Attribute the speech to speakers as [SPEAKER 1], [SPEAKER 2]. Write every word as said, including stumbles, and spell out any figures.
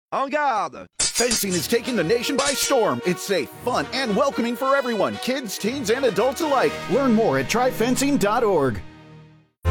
[SPEAKER 1] En garde! Fencing is taking the nation by storm. It's safe, fun, and welcoming for everyone, kids, teens, and adults alike. Learn more at try fencing dot org.